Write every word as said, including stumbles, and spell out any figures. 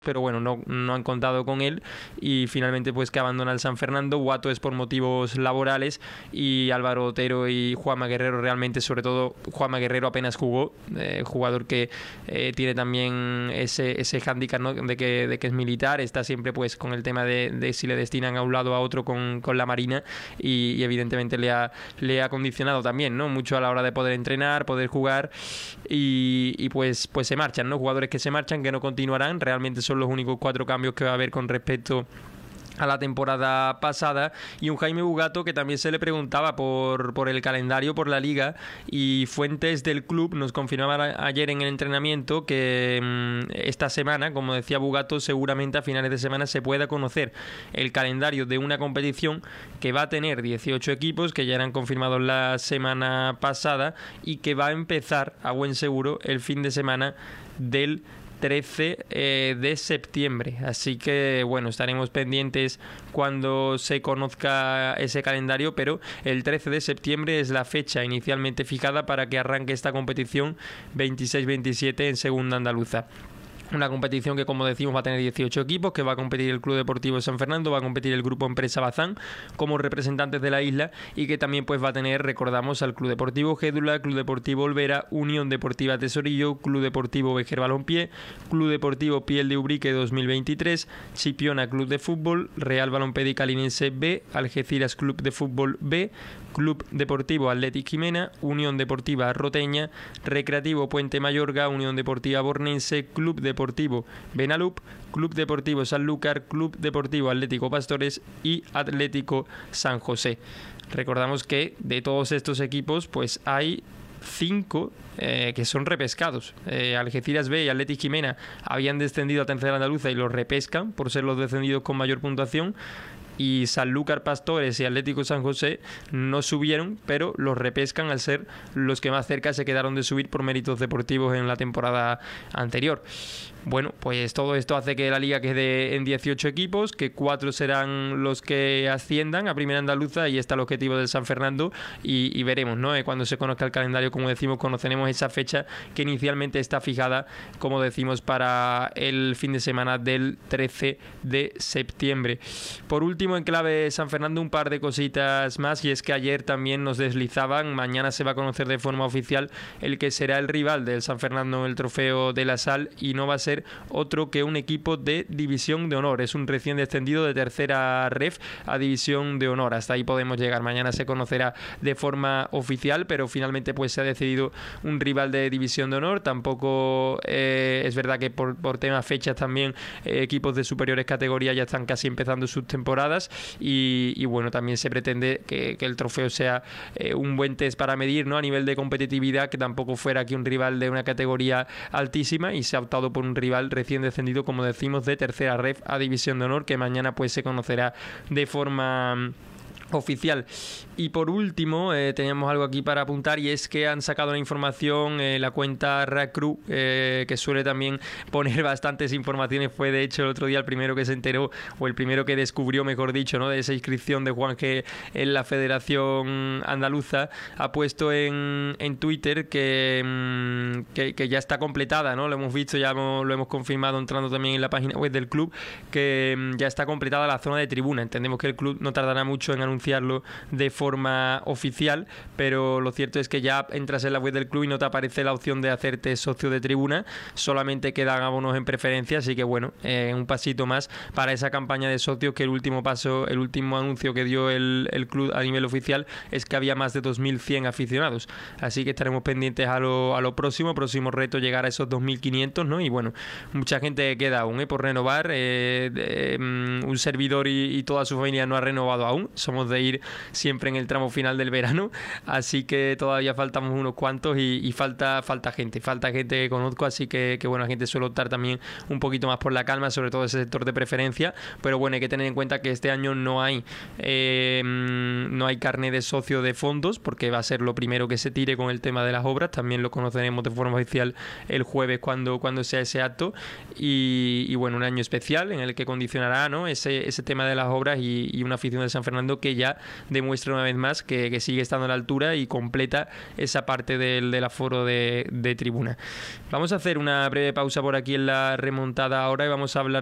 pero bueno, no, no han contado con él y finalmente pues que abandona el San Fernando. Guato es por motivos laborales y Álvaro Otero y Juanma Guerrero realmente, sobre todo Juanma Guerrero apenas jugó, eh, jugador que eh, tiene también ese, ese hándicap, ¿no? de, que, de que es militar, está siempre pues con el tema de, de si le destinan a un lado a otro con, con la Marina y, y evidentemente le ha, le ha condicionado también, ¿no? mucho a la hora de poder entrenar, poder jugar y, y pues, pues se marchan, ¿no? Jugadores que se marchan, que no continuarán, realmente son los únicos cuatro cambios que va a haber con respecto a la temporada pasada, y un Jaime Bugato que también se le preguntaba por, por el calendario, por la liga, y fuentes del club nos confirmaban ayer en el entrenamiento que mmm, esta semana, como decía Bugato, seguramente a finales de semana se pueda conocer el calendario de una competición que va a tener dieciocho equipos, que ya eran confirmados la semana pasada, y que va a empezar a buen seguro el fin de semana del trece eh, de septiembre, así que bueno, estaremos pendientes cuando se conozca ese calendario, pero el trece de septiembre es la fecha inicialmente fijada para que arranque esta competición veintiséis veintisiete en segunda andaluza. Una competición que, como decimos, va a tener dieciocho equipos, que va a competir el Club Deportivo San Fernando, va a competir el Grupo Empresa Bazán como representantes de la isla, y que también pues va a tener, recordamos, al Club Deportivo Gédula, Club Deportivo Olvera, Unión Deportiva Tesorillo, Club Deportivo Vejer Balompié, Club Deportivo Piel de Ubrique dos mil veintitrés, Chipiona Club de Fútbol, Real Balompédic Calinense B, Algeciras Club de Fútbol B, Club Deportivo Athletic Jimena, Unión Deportiva Roteña, Recreativo Puente Mayorga, Unión Deportiva Bornense, Club Deportivo Benalup, Club Deportivo Sanlúcar, Club Deportivo Atlético Pastores y Atlético San José. Recordamos que de todos estos equipos pues hay cinco eh, que son repescados. eh, Algeciras B y Athletic Jimena habían descendido a tercera andaluza y los repescan por ser los descendidos con mayor puntuación, y Sanlúcar, Pastores y Atlético San José no subieron, pero los repescan al ser los que más cerca se quedaron de subir por méritos deportivos en la temporada anterior. Bueno, pues todo esto hace que la liga quede en dieciocho equipos, que cuatro serán los que asciendan a Primera Andaluza, y está el objetivo del San Fernando, y, y veremos, ¿no? Eh, cuando se conozca el calendario, como decimos, conoceremos esa fecha que inicialmente está fijada, como decimos, para el fin de semana del trece de septiembre. Por último, en clave San Fernando, un par de cositas más, y es que ayer también nos deslizaban, mañana se va a conocer de forma oficial el que será el rival del San Fernando en el Trofeo de la Sal, y no va a ser otro que un equipo de División de Honor. Es un recién descendido de tercera ref a División de Honor. Hasta ahí podemos llegar. Mañana se conocerá de forma oficial, pero finalmente pues se ha decidido un rival de División de Honor. Tampoco eh, es verdad que por, por temas fechas también eh, equipos de superiores categorías ya están casi empezando sus temporadas, y, y bueno, también se pretende que, que el trofeo sea eh, un buen test para medir, ¿no? A nivel de competitividad, que tampoco fuera aquí un rival de una categoría altísima, y se ha optado por un rival recién descendido, como decimos, de tercera ref a División de Honor, que mañana pues se conocerá de forma oficial. Y por último, eh, teníamos algo aquí para apuntar, y es que han sacado la información, eh, la cuenta Racru, eh, que suele también poner bastantes informaciones, fue de hecho el otro día el primero que se enteró, o el primero que descubrió, mejor dicho, ¿no?, de esa inscripción de Juan G en la Federación Andaluza. Ha puesto en, en Twitter que, mmm, que, que ya está completada, ¿no? Lo hemos visto, ya hemos, lo hemos confirmado entrando también en la página web del club, que mmm, ya está completada la zona de tribuna. Entendemos que el club no tardará mucho en anunciarlo de forma oficial, pero lo cierto es que ya entras en la web del club y no te aparece la opción de hacerte socio de tribuna, solamente quedan abonos en preferencia, así que bueno, eh, un pasito más para esa campaña de socios, que el último paso, el último anuncio que dio el, el club a nivel oficial es que había más de dos mil cien aficionados, así que estaremos pendientes a lo, a lo próximo, próximo reto llegar a esos dos mil quinientos, ¿no? Y bueno, mucha gente queda aún, ¿eh?, por renovar, eh, eh, un servidor y, y toda su familia no ha renovado aún, somos de ir siempre en el tramo final del verano, así que todavía faltamos unos cuantos, y, y falta falta gente, falta gente que conozco, así que, que bueno, la gente suele optar también un poquito más por la calma, sobre todo ese sector de preferencia, pero bueno, hay que tener en cuenta que este año no hay eh, no hay carné de socio de fondos, porque va a ser lo primero que se tire con el tema de las obras, también lo conoceremos de forma oficial el jueves cuando, cuando sea ese acto, y, y bueno, un año especial en el que condicionará, ¿no?, ese, ese tema de las obras, y, y una afición de San Fernando que ya ya demuestra una vez más que, que sigue estando a la altura y completa esa parte del, del aforo de, de tribuna. Vamos a hacer una breve pausa por aquí en la remontada ahora y vamos a hablar